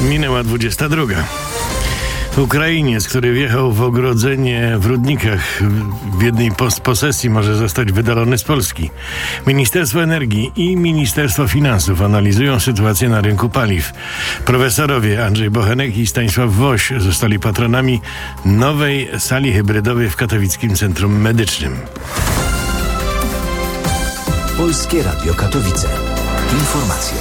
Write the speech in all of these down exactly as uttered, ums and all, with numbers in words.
Minęła dwudziesta druga. Ukrainiec, który wjechał w ogrodzenie w Rudnikach w jednej z posesji, może zostać wydalony z Polski. Ministerstwo Energii i Ministerstwo Finansów analizują sytuację na rynku paliw. Profesorowie Andrzej Bochenek i Stanisław Woś zostali patronami nowej sali hybrydowej w Katowickim Centrum Medycznym. Polskie Radio Katowice. Informacje.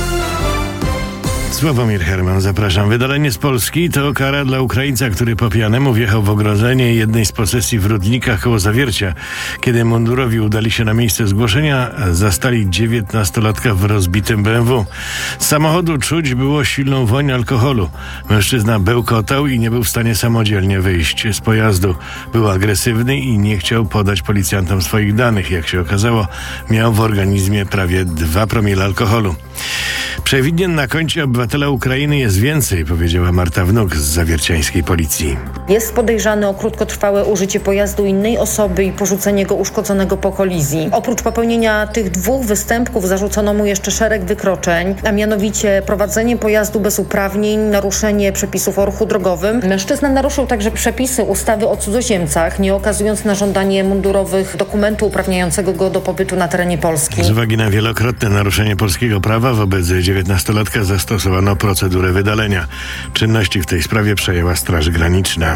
Sławomir Herman, zapraszam. Wydalenie z Polski to kara dla Ukraińca, który po pijanemu wjechał w ogrodzenie jednej z posesji w Rudnikach koło Zawiercia. Kiedy mundurowi udali się na miejsce zgłoszenia, zastali dziewiętnastolatka w rozbitym B M W. Z samochodu czuć było silną woń alkoholu. Mężczyzna bełkotał i nie był w stanie samodzielnie wyjść z pojazdu. Był agresywny i nie chciał podać policjantom swoich danych. Jak się okazało, miał w organizmie prawie dwa promile alkoholu. Przewidnien na koncie obywatela Ukrainy jest więcej, powiedziała Marta Wnuk z zawierciańskiej policji. Jest podejrzany o krótkotrwałe użycie pojazdu innej osoby i porzucenie go uszkodzonego po kolizji. Oprócz popełnienia tych dwóch występków zarzucono mu jeszcze szereg wykroczeń, a mianowicie prowadzenie pojazdu bez uprawnień, naruszenie przepisów o ruchu drogowym. Mężczyzna naruszył także przepisy ustawy o cudzoziemcach, nie okazując na żądanie mundurowych dokumentu uprawniającego go do pobytu na terenie Polski. Z uwagi na wielokrotne naruszenie polskiego prawa wobec dziewiętnastolatka zastosowano procedurę wydalenia. Czynności w tej sprawie przejęła Straż Graniczna.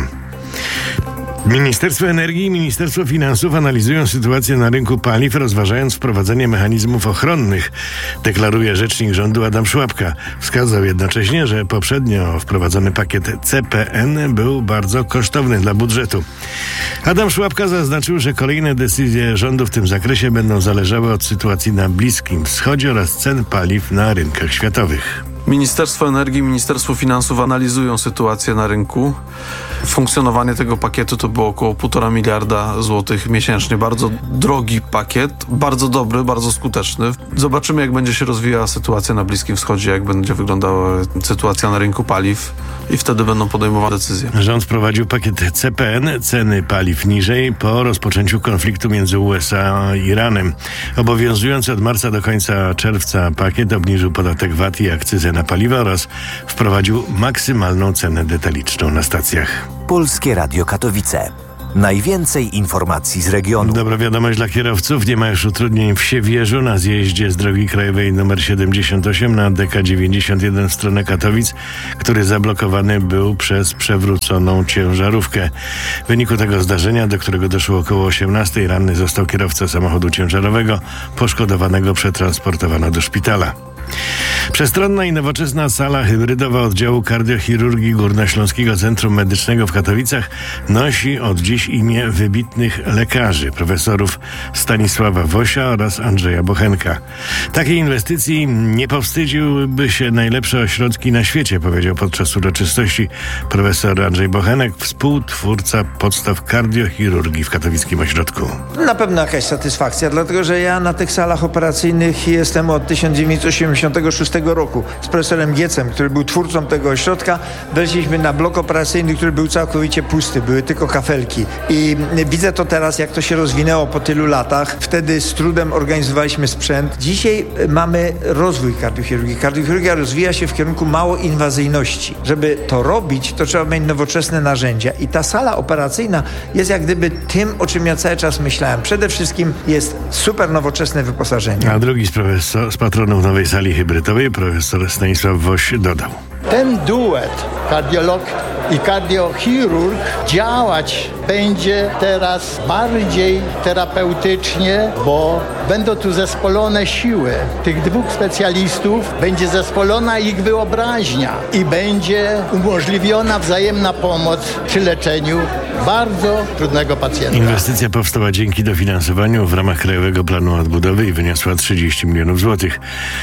Ministerstwo Energii i Ministerstwo Finansów analizują sytuację na rynku paliw, rozważając wprowadzenie mechanizmów ochronnych, deklaruje rzecznik rządu Adam Szłapka. Wskazał jednocześnie, że poprzednio wprowadzony pakiet C P N był bardzo kosztowny dla budżetu. Adam Szłapka zaznaczył, że kolejne decyzje rządu w tym zakresie będą zależały od sytuacji na Bliskim Wschodzie oraz cen paliw na rynkach światowych. Ministerstwo Energii i Ministerstwo Finansów analizują sytuację na rynku. Funkcjonowanie tego pakietu to było około półtora miliarda złotych miesięcznie. Bardzo drogi pakiet, bardzo dobry, bardzo skuteczny. Zobaczymy, jak będzie się rozwijała sytuacja na Bliskim Wschodzie, jak będzie wyglądała sytuacja na rynku paliw i wtedy będą podejmowane decyzje. Rząd wprowadził pakiet C P N, ceny paliw niżej, po rozpoczęciu konfliktu między U S A a Iranem. Obowiązujący od marca do końca czerwca pakiet obniżył podatek V A T i akcyzę na paliwa oraz wprowadził maksymalną cenę detaliczną na stacjach. Polskie Radio Katowice. Najwięcej informacji z regionu. Dobra wiadomość dla kierowców. Nie ma już utrudnień w Siewierzu na zjeździe z drogi krajowej nr siedemdziesiąt osiem na D K dziewięćdziesiąt jeden w stronę Katowic, który zablokowany był przez przewróconą ciężarówkę. W wyniku tego zdarzenia, do którego doszło około osiemnastej, ranny został kierowca samochodu ciężarowego. Poszkodowanego przetransportowano do szpitala. Przestronna i nowoczesna sala hybrydowa oddziału kardiochirurgii Górnośląskiego Centrum Medycznego w Katowicach nosi od dziś imię wybitnych lekarzy, profesorów Stanisława Wosia oraz Andrzeja Bochenka. Takiej inwestycji nie powstydziłyby się najlepsze ośrodki na świecie, powiedział podczas uroczystości profesor Andrzej Bochenek, współtwórca podstaw kardiochirurgii w katowickim ośrodku. Na pewno jakaś satysfakcja, dlatego że ja na tych salach operacyjnych jestem od tysiąc dziewięćset osiemdziesiątego szóstego roku. Z profesorem Giecem, który był twórcą tego ośrodka, weszliśmy na blok operacyjny, który był całkowicie pusty, były tylko kafelki. I widzę to teraz, jak to się rozwinęło po tylu latach. Wtedy z trudem organizowaliśmy sprzęt. Dzisiaj mamy rozwój kardiochirurgii. Kardiochirurgia rozwija się w kierunku małoinwazyjności. Żeby to robić, to trzeba mieć nowoczesne narzędzia. I ta sala operacyjna jest jak gdyby tym, o czym ja cały czas myślałem. Przede wszystkim jest super nowoczesne wyposażenie. A drugi z, profesor, z patronów nowej sali hybrydowej, profesor Stanisław Woś, dodał. Ten duet, kardiolog i kardiochirurg, działać będzie teraz bardziej terapeutycznie, bo będą tu zespolone siły tych dwóch specjalistów, będzie zespolona ich wyobraźnia i będzie umożliwiona wzajemna pomoc przy leczeniu bardzo trudnego pacjenta. Inwestycja powstała dzięki dofinansowaniu w ramach Krajowego Planu Odbudowy i wyniosła trzydzieści milionów złotych.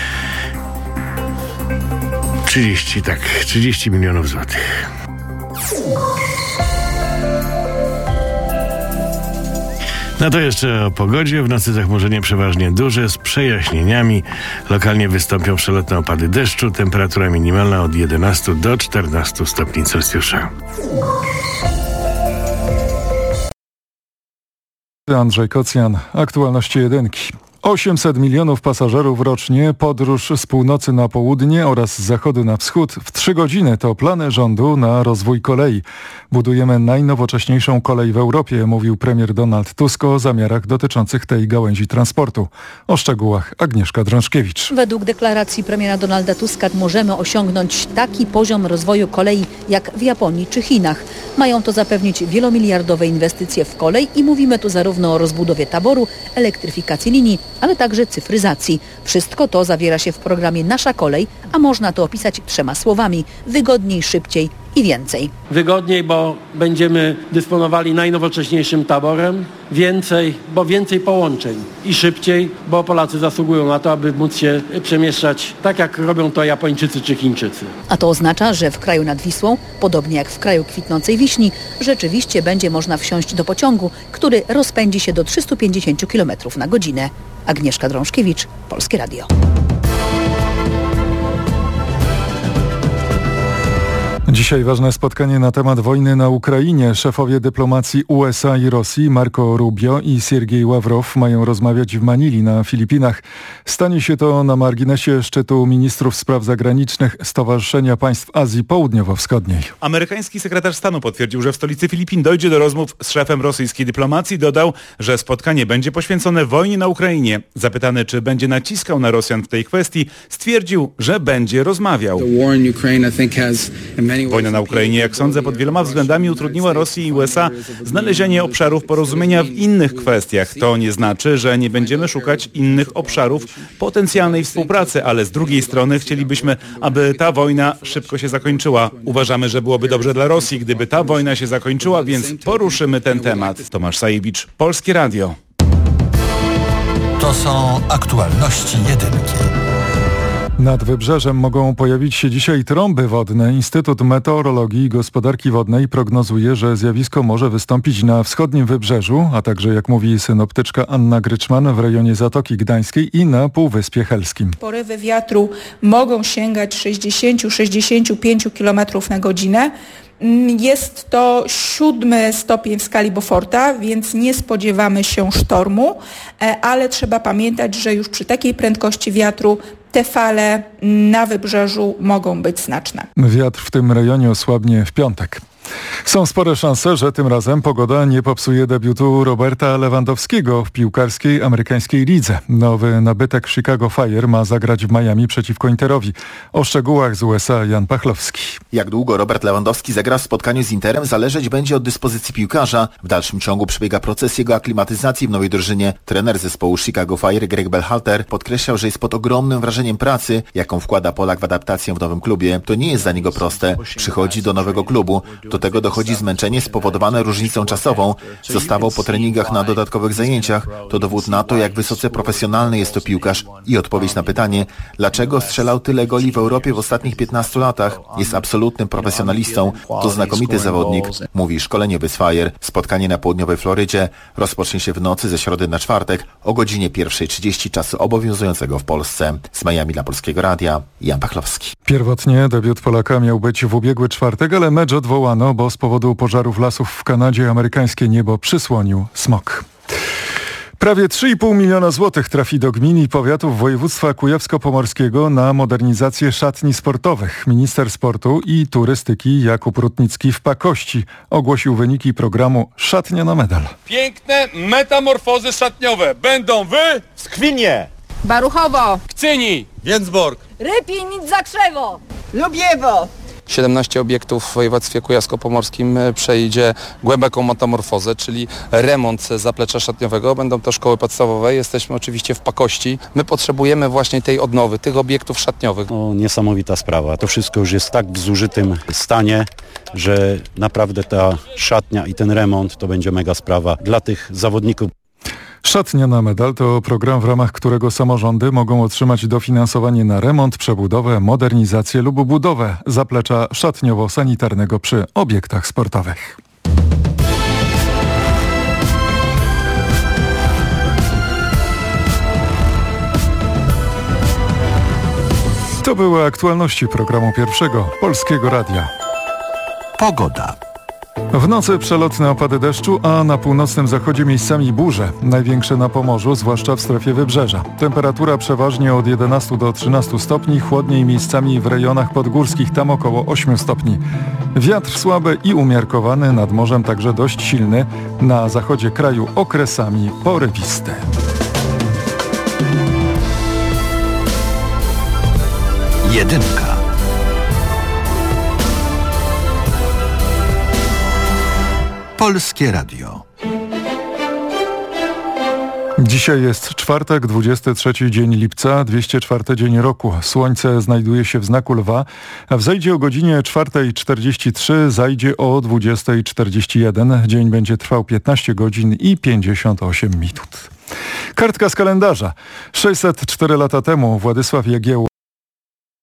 trzydzieści, tak, trzydzieści milionów złotych. No to jeszcze o pogodzie. W nocy zachmurzenie przeważnie duże, z przejaśnieniami. Lokalnie wystąpią przelotne opady deszczu. Temperatura minimalna od jedenastu do czternastu stopni Celsjusza. Andrzej Kocjan, aktualności jedynki. osiemset milionów pasażerów rocznie, podróż z północy na południe oraz z zachodu na wschód w trzy godziny to plany rządu na rozwój kolei. Budujemy najnowocześniejszą kolej w Europie, mówił premier Donald Tusk o zamiarach dotyczących tej gałęzi transportu. O szczegółach Agnieszka Drążkiewicz. Według deklaracji premiera Donalda Tuska możemy osiągnąć taki poziom rozwoju kolei jak w Japonii czy Chinach. Mają to zapewnić wielomiliardowe inwestycje w kolej i mówimy tu zarówno o rozbudowie taboru, elektryfikacji linii, ale także cyfryzacji. Wszystko to zawiera się w programie Nasza Kolej, a można to opisać trzema słowami: wygodniej, szybciej i więcej. Wygodniej, bo będziemy dysponowali najnowocześniejszym taborem, więcej, bo więcej połączeń i szybciej, bo Polacy zasługują na to, aby móc się przemieszczać tak, jak robią to Japończycy czy Chińczycy. A to oznacza, że w kraju nad Wisłą, podobnie jak w kraju kwitnącej wiśni, rzeczywiście będzie można wsiąść do pociągu, który rozpędzi się do trzystu pięćdziesięciu kilometrów na godzinę. Agnieszka Drążkiewicz, Polskie Radio. Dzisiaj ważne spotkanie na temat wojny na Ukrainie. Szefowie dyplomacji U S A i Rosji Marco Rubio i Siergiej Ławrow mają rozmawiać w Manili na Filipinach. Stanie się to na marginesie szczytu ministrów spraw zagranicznych Stowarzyszenia Państw Azji Południowo-Wschodniej. Amerykański sekretarz stanu potwierdził, że w stolicy Filipin dojdzie do rozmów z szefem rosyjskiej dyplomacji. Dodał, że spotkanie będzie poświęcone wojnie na Ukrainie. Zapytany, czy będzie naciskał na Rosjan w tej kwestii, stwierdził, że będzie rozmawiał. Wojna na Ukrainie, jak sądzę, pod wieloma względami utrudniła Rosji i U S A znalezienie obszarów porozumienia w innych kwestiach. To nie znaczy, że nie będziemy szukać innych obszarów potencjalnej współpracy, ale z drugiej strony chcielibyśmy, aby ta wojna szybko się zakończyła. Uważamy, że byłoby dobrze dla Rosji, gdyby ta wojna się zakończyła, więc poruszymy ten temat. Tomasz Sajewicz, Polskie Radio. To są aktualności jedynki. Nad wybrzeżem mogą pojawić się dzisiaj trąby wodne. Instytut Meteorologii i Gospodarki Wodnej prognozuje, że zjawisko może wystąpić na wschodnim wybrzeżu, a także, jak mówi synoptyczka Anna Gryczman, w rejonie Zatoki Gdańskiej i na Półwyspie Helskim. Porywy wiatru mogą sięgać sześćdziesiąt do sześćdziesięciu pięciu kilometrów na godzinę. Jest to siódmy stopień w skali Beauforta, więc nie spodziewamy się sztormu, ale trzeba pamiętać, że już przy takiej prędkości wiatru te fale na wybrzeżu mogą być znaczne. Wiatr w tym rejonie osłabnie w piątek. Są spore szanse, że tym razem pogoda nie popsuje debiutu Roberta Lewandowskiego w piłkarskiej amerykańskiej lidze. Nowy nabytek Chicago Fire ma zagrać w Miami przeciwko Interowi. O szczegółach z U S A Jan Pachlowski. Jak długo Robert Lewandowski zagra w spotkaniu z Interem, zależeć będzie od dyspozycji piłkarza. W dalszym ciągu przebiega proces jego aklimatyzacji w nowej drużynie. Trener zespołu Chicago Fire Greg Berhalter podkreślał, że jest pod ogromnym wrażeniem pracy, jaką wkłada Polak w adaptację w nowym klubie. To nie jest dla niego proste. Przychodzi do nowego klubu. Do tego dochodzi zmęczenie spowodowane różnicą czasową. Zostawał po treningach na dodatkowych zajęciach. To dowód na to, jak wysoce profesjonalny jest to piłkarz i odpowiedź na pytanie, dlaczego strzelał tyle goli w Europie w ostatnich piętnastu latach. Jest absolutnym profesjonalistą. To znakomity zawodnik, mówi szkoleniowy z Fire. Spotkanie na południowej Florydzie rozpocznie się w nocy ze środy na czwartek o godzinie pierwszej trzydzieści czasu obowiązującego w Polsce. Z Miami dla Polskiego Radia, Jan Pachlowski. Pierwotnie debiut Polaka miał być w ubiegły czwartek, ale mecz odwołano, bo z powodu pożarów lasów w Kanadzie amerykańskie niebo przysłonił smog. Prawie trzy i pół miliona złotych trafi do gmin i powiatów województwa kujawsko-pomorskiego na modernizację szatni sportowych. Minister sportu i turystyki Jakub Rutnicki w Pakości ogłosił wyniki programu Szatnia na medal. Piękne metamorfozy szatniowe będą w Skwinie, Baruchowo, Kcyni, Więcbork, Rypin, Zakrzewo, Lubiewo. siedemnaście obiektów w województwie kujawsko-pomorskim przejdzie głęboką metamorfozę, czyli remont zaplecza szatniowego. Będą to szkoły podstawowe. Jesteśmy oczywiście w Pakości. My potrzebujemy właśnie tej odnowy, tych obiektów szatniowych. No, niesamowita sprawa. To wszystko już jest tak w zużytym stanie, że naprawdę ta szatnia i ten remont to będzie mega sprawa dla tych zawodników. Szatnia na medal to program, w ramach którego samorządy mogą otrzymać dofinansowanie na remont, przebudowę, modernizację lub budowę zaplecza szatniowo-sanitarnego przy obiektach sportowych. To były aktualności programu pierwszego Polskiego Radia. Pogoda. W nocy przelotne opady deszczu, a na północnym zachodzie miejscami burze. Największe na Pomorzu, zwłaszcza w strefie wybrzeża. Temperatura przeważnie od jedenastu do trzynastu stopni, chłodniej miejscami w rejonach podgórskich, tam około ośmiu stopni. Wiatr słaby i umiarkowany, nad morzem także dość silny. Na zachodzie kraju okresami porywisty. Jedynka. Polskie Radio. Dzisiaj jest czwartek, dwudziesty trzeci dzień lipca, dwieście czwarty dzień roku. Słońce znajduje się w znaku lwa. Wzejdzie o godzinie czwarta czterdzieści trzy, zajdzie o dwudziesta czterdzieści jeden. Dzień będzie trwał piętnaście godzin i pięćdziesiąt osiem minut. Kartka z kalendarza. sześćset cztery lata temu Władysław Jagiełło